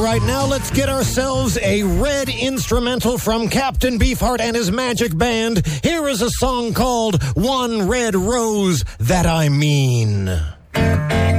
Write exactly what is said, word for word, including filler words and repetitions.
right, now let's get ourselves a red instrumental from Captain Beefheart and his magic band. Here is a song called One Red Rose That I Mean.